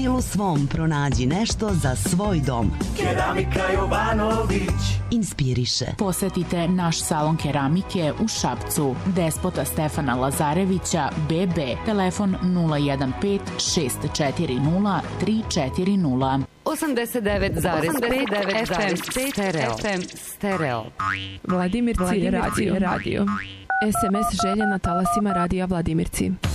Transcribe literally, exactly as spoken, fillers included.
stilu svom pronađi nešto za svoj dom. Keramika Jovanović inspiriše. Posetite naš salon keramike u Šapcu. Despota Stefana Lazarevića, B B, telefon nula jedan pet šest četiri nula tri četiri nula. osamdeset devet zarez pet F M Stereo. F M Stereo. Vladimirci Radio. Radio. S M S želje na talasima radija Vladimirci.